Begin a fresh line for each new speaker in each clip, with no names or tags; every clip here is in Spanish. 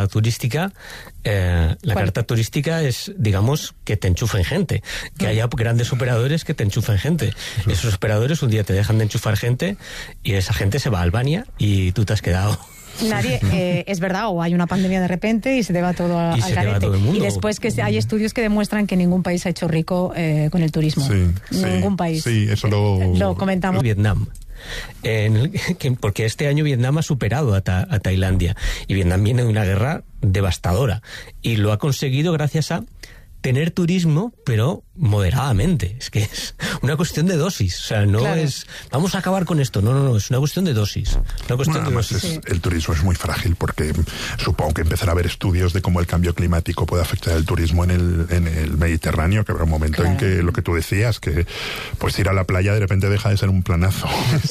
carta turística, es, digamos, que te enchufen gente, que haya grandes operadores que te enchufen gente. Esos operadores un día te dejan de enchufar gente y esa gente se va a Albania y tú te has quedado...
Nadie, es verdad, o hay una pandemia de repente y se te va todo al garete. Y después que hay estudios que demuestran que ningún país ha hecho rico con el turismo. Ningún país.
Sí, eso lo
comentamos.
Vietnam. Porque este año Vietnam ha superado a Tailandia y Vietnam viene de una guerra devastadora y lo ha conseguido gracias a tener turismo, pero moderadamente. Es que es una cuestión de dosis. O sea, no es vamos a acabar con esto. No, es una cuestión de dosis.
El turismo es muy frágil porque supongo que empezará a haber estudios de cómo el cambio climático puede afectar el turismo en el Mediterráneo, que habrá un momento en que lo que tú decías, que pues ir a la playa de repente deja de ser un planazo.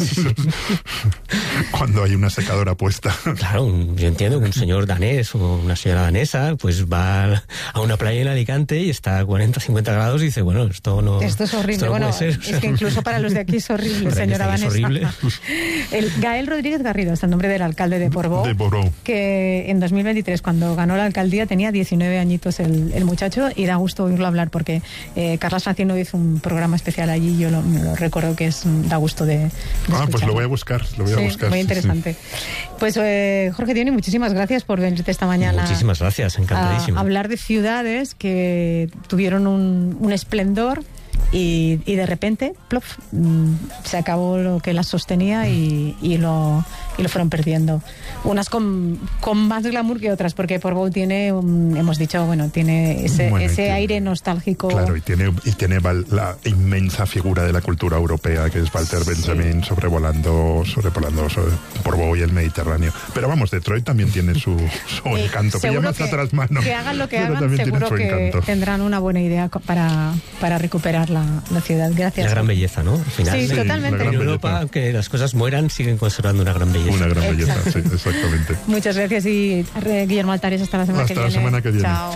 Cuando hay una secadora puesta.
Claro, yo entiendo que un señor danés o una señora danesa pues va a una playa en Alicante y está a 40, 50 grados y dice, bueno, esto
es horrible. Bueno, es que incluso para los de aquí es horrible, señora Vanessa. Es horrible. Gael Rodríguez Garrido es el nombre del alcalde de Portbou, que en 2023, cuando ganó la alcaldía, tenía 19 añitos el muchacho, y da gusto oírlo hablar porque Carlas Francino hizo un programa especial allí y yo lo recuerdo que da gusto de
pues lo voy a buscar,
muy interesante. Pues Jorge Dioni, muchísimas gracias por venirte esta mañana.
Muchísimas gracias, encantadísimo.
A hablar de ciudades que tuvieron un esplendor y de repente plof, se acabó lo que las sostenía y lo fueron perdiendo. Unas con más glamour que otras, porque Portbou tiene, hemos dicho, tiene ese aire nostálgico.
Claro, y tiene la inmensa figura de la cultura europea, que es Walter Benjamin sobrepolando Portbou y el Mediterráneo. Pero vamos, Detroit también tiene su encanto. Que llamas a otras manos.
Que hagan lo que hagan, seguro que tendrán una buena idea para recuperar la ciudad. Gracias.
La gran belleza, ¿no? Al final,
sí, totalmente.
En Europa, aunque las cosas mueran, siguen conservando una gran belleza.
Una gran belleza, sí, exactamente.
Muchas gracias y Guillermo Altares, hasta la semana que viene.
Hasta la semana que viene.
Chao.